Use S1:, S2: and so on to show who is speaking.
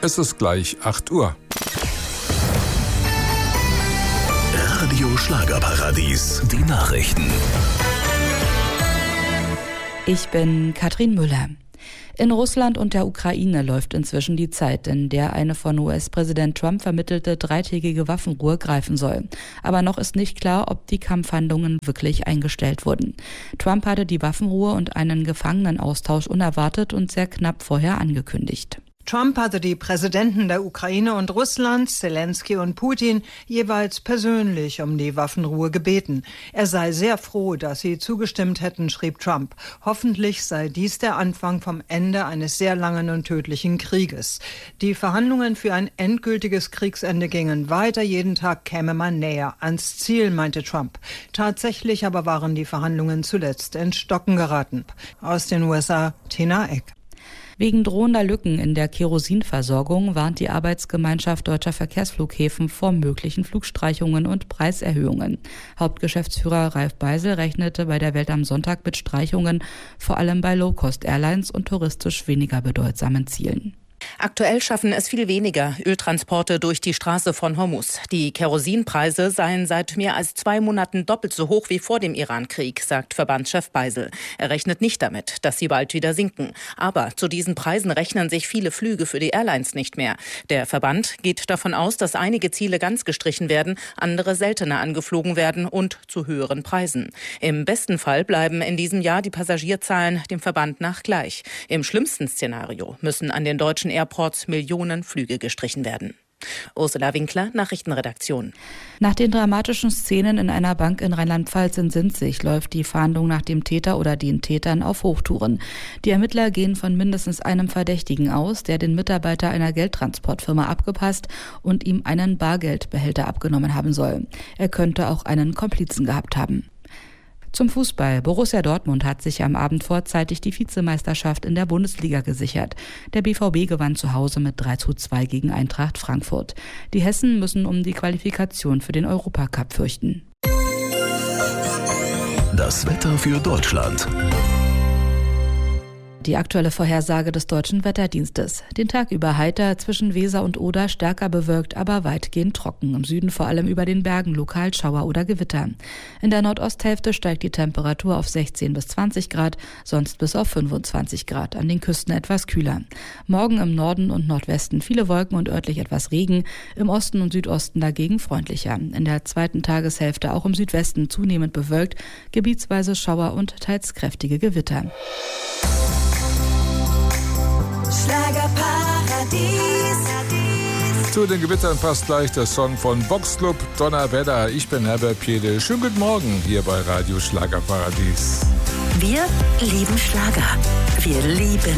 S1: Es ist gleich 8 Uhr.
S2: Radio Schlagerparadies, die Nachrichten.
S3: Ich bin Katrin Müller. In Russland und der Ukraine läuft inzwischen die Zeit, in der eine von US-Präsident Trump vermittelte dreitägige Waffenruhe greifen soll. Aber noch ist nicht klar, ob die Kampfhandlungen wirklich eingestellt wurden. Trump hatte die Waffenruhe und einen Gefangenenaustausch unerwartet und sehr knapp vorher angekündigt.
S4: Trump hatte die Präsidenten der Ukraine und Russlands, Zelensky und Putin, jeweils persönlich um die Waffenruhe gebeten. Er sei sehr froh, dass sie zugestimmt hätten, schrieb Trump. Hoffentlich sei dies der Anfang vom Ende eines sehr langen und tödlichen Krieges. Die Verhandlungen für ein endgültiges Kriegsende gingen weiter. Jeden Tag käme man näher ans Ziel, meinte Trump. Tatsächlich aber waren die Verhandlungen zuletzt ins Stocken geraten. Aus den USA, Tina Eck.
S3: Wegen drohender Lücken in der Kerosinversorgung warnt die Arbeitsgemeinschaft Deutscher Verkehrsflughäfen vor möglichen Flugstreichungen und Preiserhöhungen. Hauptgeschäftsführer Ralf Beisel rechnete bei der Welt am Sonntag mit Streichungen, vor allem bei Low-Cost-Airlines und touristisch weniger bedeutsamen Zielen.
S5: Aktuell schaffen es viel weniger Öltransporte durch die Straße von Hormuz. Die Kerosinpreise seien seit mehr als 2 Monaten doppelt so hoch wie vor dem Irankrieg, sagt Verbandschef Beisel. Er rechnet nicht damit, dass sie bald wieder sinken. Aber zu diesen Preisen rechnen sich viele Flüge für die Airlines nicht mehr. Der Verband geht davon aus, dass einige Ziele ganz gestrichen werden, andere seltener angeflogen werden und zu höheren Preisen. Im besten Fall bleiben in diesem Jahr die Passagierzahlen dem Verband nach gleich. Im schlimmsten Szenario müssen an den deutschen Airports Millionen Flüge gestrichen werden. Ursula Winkler, Nachrichtenredaktion.
S3: Nach den dramatischen Szenen in einer Bank in Rheinland-Pfalz in Sinzig läuft die Fahndung nach dem Täter oder den Tätern auf Hochtouren. Die Ermittler gehen von mindestens einem Verdächtigen aus, der den Mitarbeiter einer Geldtransportfirma abgepasst und ihm einen Bargeldbehälter abgenommen haben soll. Er könnte auch einen Komplizen gehabt haben. Zum Fußball. Borussia Dortmund hat sich am Abend vorzeitig die Vizemeisterschaft in der Bundesliga gesichert. Der BVB gewann zu Hause mit 3:2 gegen Eintracht Frankfurt. Die Hessen müssen um die Qualifikation für den Europacup fürchten.
S2: Das Wetter für Deutschland.
S3: Die aktuelle Vorhersage des Deutschen Wetterdienstes. Den Tag über heiter, zwischen Weser und Oder stärker bewölkt, aber weitgehend trocken. Im Süden vor allem über den Bergen lokal Schauer oder Gewitter. In der Nordosthälfte steigt die Temperatur auf 16 bis 20 Grad, sonst bis auf 25 Grad. An den Küsten etwas kühler. Morgen im Norden und Nordwesten viele Wolken und örtlich etwas Regen. Im Osten und Südosten dagegen freundlicher. In der zweiten Tageshälfte auch im Südwesten zunehmend bewölkt, gebietsweise Schauer und teils kräftige Gewitter.
S6: Schlagerparadies.
S1: Zu den Gewittern passt gleich der Song von Boxclub Donnerwetter. Ich bin Herbert Piede. Schönen guten Morgen hier bei Radio Schlagerparadies.
S6: Wir lieben Schlager. Wir lieben